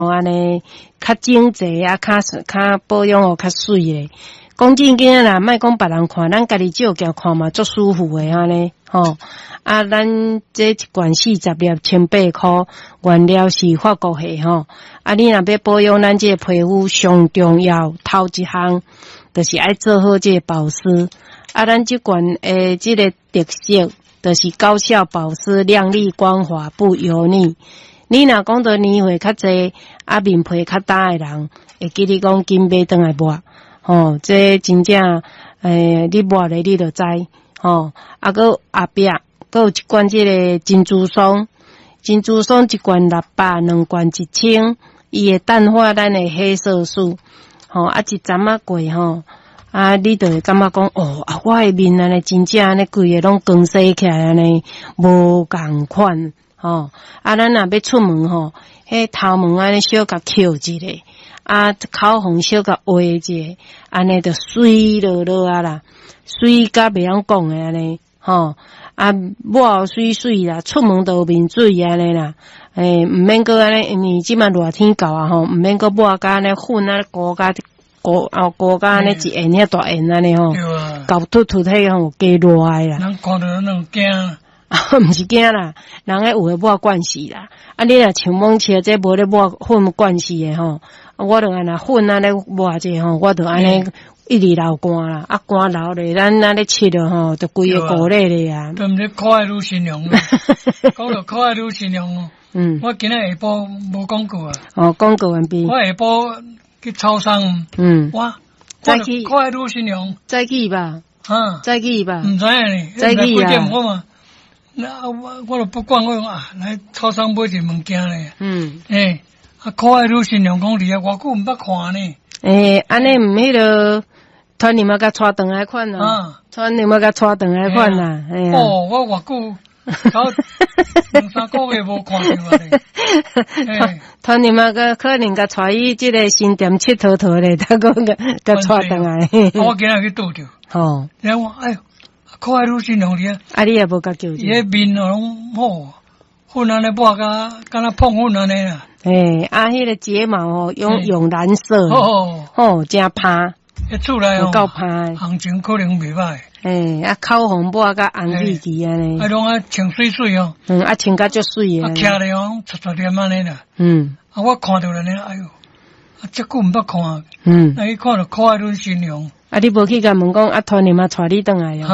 安尼较整齐啊，较保养哦较水咧。讲正经啊啦，莫讲别人看，咱家己照镜看嘛，足舒服诶安尼吼。啊，咱这一罐40粒1,800块，原料是法国货吼。啊，你若要保养咱这个皮肤，上重要头一项，就是爱做好这个保湿。啊，咱这罐这个特色，就是高效保湿、亮丽光滑、不油腻。你若讲到年岁较济，啊面皮较干诶人，会记你讲紧买转来抹，吼，这真正你抹咧你就知，吼，啊个后壁，搁有一罐这个珍珠霜，珍珠霜一罐600，两罐1000，伊会淡化咱的黑色素，吼，啊一针啊过吼。啊，你就会感觉讲哦，啊，我的面安尼真正安尼规个拢光洗起来安尼，无共款吼。啊，咱若要出门吼，迄头毛安尼小甲翘一下，啊，口红小甲画一下，安尼就水落落啊啦，水甲袂晓讲诶安尼吼。啊，抹水水啦，出门就面水安尼啦。毋免搁安尼，因为即马热天到啊吼，毋免搁抹甲安尼粉啊糊甲。糊甲安尼一圆遐大圆安尼吼，搞凸凸迄吼加热诶啦。 人看到人惊， 毋是惊啦，人迄有诶抹惯势啦。啊，你若像蒙车这无咧抹粉惯势诶吼，我著安那粉安尼抹者吼，我著安尼一直流汗啦，啊汗流咧，咱安尼切了吼，就规个糊咧咧啊。 对毋对？可爱女新娘，讲到可爱女新娘哦。我今日下晡无讲过啊。 哦，讲过完毕。 我下晡去超商，哇， 早起可爱女新娘， 早起吧，早起吧， 唔知呢， 早起啊， 点我嘛，那我都不管，我来超商买点物件咧，可爱女新娘讲伫啊，偌久毋捌看呢， 安尼毋迄个，传你妈甲带转来款啊，传你妈甲带转来款啊， 哦，我偌久。2-3个月无看到咧， 传你妈个可能甲带伊即个新店佚佗佗咧，他讲甲带转来。 我今日去倒着， 吼， 然后哎呦，可爱女新娘哩啊，你也无甲叫伊。 伊面哦拢好，粉安尼抹甲敢若碰粉安尼啦。 迄个睫毛哦，用蓝色，真拍。 出来哦， 够拍， 行情可能袂歹。 啊，口红抹甲红绿旗安尼。 啊，拢啊清水水哦。 啊，清甲足水啊。啊，徛咧哦，擦点安尼啦。啊，我看到了呢，哎呦，啊，遮久毋捌看。啊，伊看到可爱女新娘。啊， 你无去甲问讲啊，团你妈带你转来哟。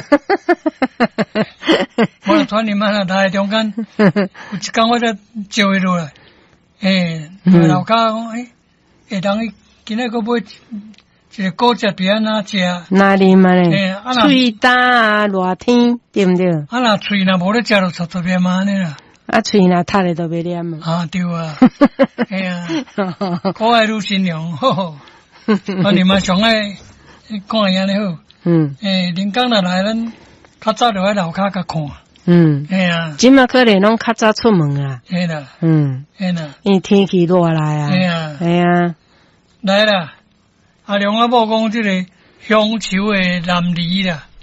我团你妈啦，来中间，有一天我才招伊落来。老家讲，下当伊今日搁买。一个果汁别安怎食？ 哪啉嘛咧？喙干啊，热天对毋对？ 啊，若喙若无咧食，就擦便嘛安尼啦。 啊，喙若塌咧，就袂啉啊。 啊，对啊。啊，可爱女新娘，吼。啊，你嘛上爱看安尼好。人工若来，咱较早就喺楼骹甲看。啊。 即马可能拢较早出门啊。 嘿啦。嘿啦。 因为天气热来啊。 嘿啊。来啦。啊，梁阿婆讲即个香树的南梨啦，